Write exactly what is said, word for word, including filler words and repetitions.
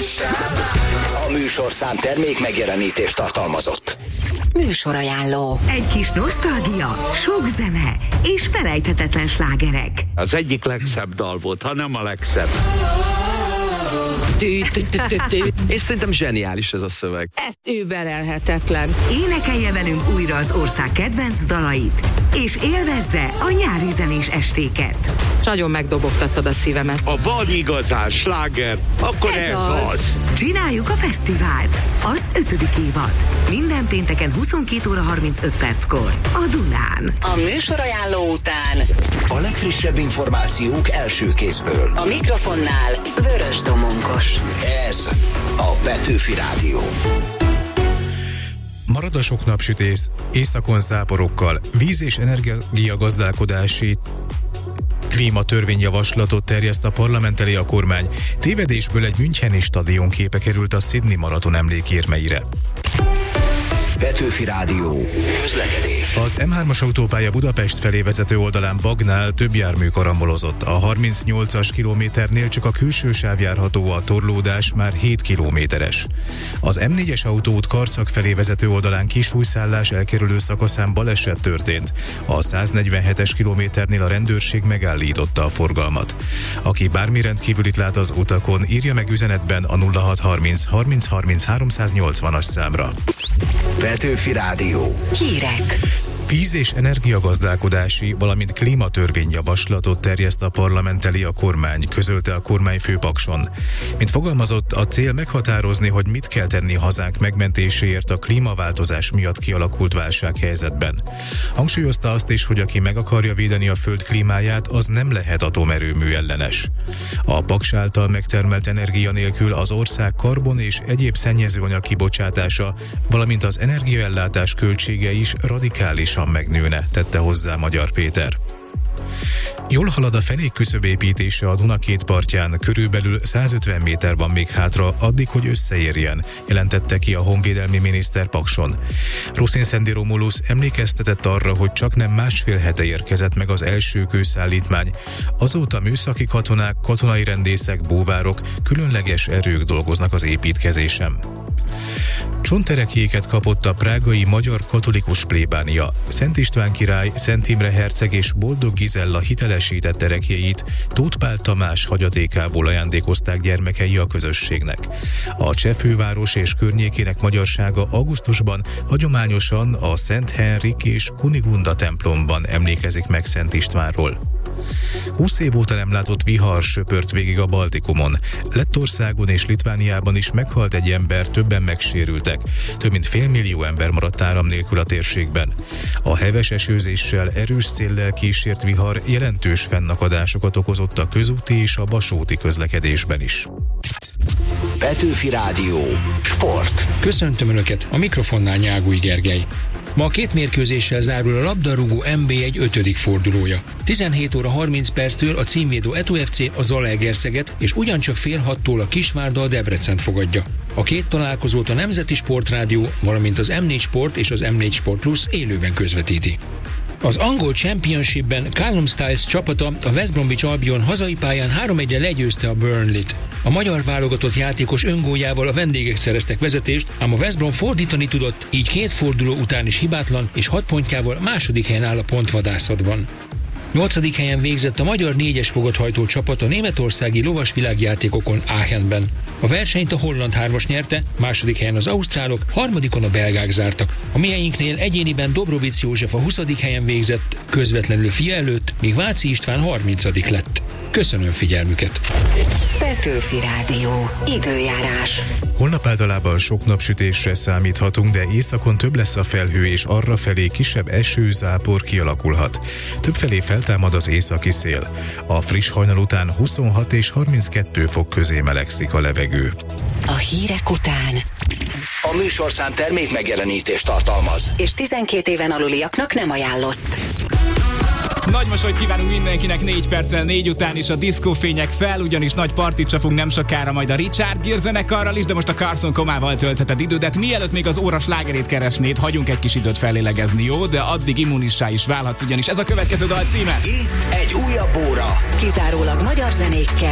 A műsorszám termék megjelenítést tartalmazott. Műsorajánló. Egy kis nosztalgia, sok zene és felejthetetlen slágerek. Az egyik legszebb dal volt, ha nem a legszebb. És szerintem zseniális ez a szöveg. Ez überelhetetlen. Énekelje velünk újra az ország kedvenc dalait, és élvezze a nyári zenés estéket. Nagyon megdobogtattad a szívemet. Ha van igazán sláger, akkor ez, ez az. az. Csináljuk a fesztivált. Az ötödik évad. Minden pénteken huszonkét óra harmincöt perckor. A Dunán. A műsorajánló után a legfrissebb információk első kézből. A mikrofonnál Vörös Domonkos. Ez a Petőfi Rádió. Marad a sok napsütés, északon záporokkal, víz- és energiagazdálkodási klímatörvényjavaslatot terjeszt a parlament elé a kormány. Tévedésből egy müncheni stadion képe került a Sydney maraton emlékérmeire. Petőfi Rádió. Közlekedés. Az em hármas autópálya Budapest felé vezető oldalán Bagnál több jármű karambolozott. A harmincnyolcas kilométernél csak a külső sáv járható, a torlódás már hét kilométeres. Az em négyes autóút Karcag felé vezető oldalán Kisújszállás elkerülő szakaszán baleset történt. A száznegyvenhetes kilométernél a rendőrség megállította a forgalmat. Aki bármi rendkívülit lát az utakon, írja meg üzenetben a nulla hat harminc harminc harminc háromszáznyolcvanas számra. Petőfi Rádió. Hírek. Víz- és energiagazdálkodási, valamint klímatörvényjavaslatot terjeszt a parlament elé a kormány, közölte a kormányfő Pakson. Mint fogalmazott, a cél meghatározni, hogy mit kell tenni hazánk megmentéséért a klímaváltozás miatt kialakult válsághelyzetben. Hangsúlyozta azt is, hogy aki meg akarja védeni a föld klímáját, az nem lehet atomerőmű ellenes. A Paks által megtermelt energia nélkül az ország karbon és egyéb szennyezőanyag kibocsátása, valamint az energiaellátás költsége is radikálisan megnőne, tette hozzá Magyar Péter. Jól halad a fenékküszöb építése a Duna két partján, körülbelül százötven méter van még hátra, addig, hogy összeérjen, jelentette ki a honvédelmi miniszter Pakson. Ruszin Szendi Romulusz emlékeztetett arra, hogy csak nem másfél hete érkezett meg az első kőszállítmány. Azóta műszaki katonák, katonai rendészek, búvárok, különleges erők dolgoznak az építkezésen. Csonterekjéket kapott a prágai magyar katolikus plébánia. Szent István király, Szent Imre herceg és Boldog Gizella hitelesített ereklyeit Tóth Pál Tamás hagyatékából ajándékozták gyermekei a közösségnek. A cseh főváros és környékének magyarsága augusztusban hagyományosan a Szent Henrik és Kunigunda templomban emlékezik meg Szent Istvánról. húsz év óta nem látott vihar söpört végig a Baltikumon. Lettországon és Litvániában is meghalt egy ember, többen megsérültek. Több mint félmillió ember maradt áram nélkül a térségben. A heves esőzéssel, erős széllel kísért vihar jelentős fennakadásokat okozott a közúti és a vasúti közlekedésben is. Petőfi Rádió. Sport. Köszöntöm Önöket, a mikrofonnál Nyágúj Gergely. Ma a két mérkőzéssel zárul a labdarúgó en bé egy ötödik fordulója. tizenhét óra harminc perctől a címvédő Eto ef cé a Zalaegerszeget, és ugyancsak fél hattól a Kisvárda a Debrecent fogadja. A két találkozót a Nemzeti Sportrádió, valamint az em négy Sport és az em négy Sport Plus élőben közvetíti. Az angol Championshipben Callum Styles csapata, a West Bromwich Albion hazai pályán három egyre legyőzte a Burnley-t. A magyar válogatott játékos öngóljával a vendégek szereztek vezetést, ám a West Brom fordítani tudott, így két forduló után is hibátlan, és hat pontjával második helyen áll a pontvadászatban. Nyolcadik helyen végzett a magyar négyes fogathajtó csapat a németországi lovasvilágjátékokon Aachenben. A versenyt a holland hármas nyerte, második helyen az ausztrálok, harmadikon a belgák zártak. A mieinknél egyéniben Dobrovic József a huszadik helyen végzett, közvetlenül fia előtt, míg Váci István harmincadik lett. Köszönöm figyelmüket! Petőfi Rádió. Időjárás. Holnap általában sok napsütésre számíthatunk, de északon több lesz a felhő, és arrafelé kisebb esőzápor kialakulhat. Többfelé feltámad az északi szél. A friss hajnal után huszonhat és harminckettő fok közé melegszik a levegő. A hírek után A műsorszám termék megjelenítést tartalmaz, és tizenkét éven aluliaknak nem ajánlott. Nagy mosolyt kívánunk mindenkinek, négy perccel négy után is a diszkófények fel, ugyanis nagy partit csapunk nem sokára majd a Richard Gere zenekarral is, de most a Carson Comával töltheted idődet. Mielőtt még az óra slágerét keresnéd, hagyunk egy kis időt fellélegezni, jó? De addig immunissá is válhatsz, ugyanis ez a következő dal címe. Itt egy újabb óra. Kizárólag magyar zenékkel.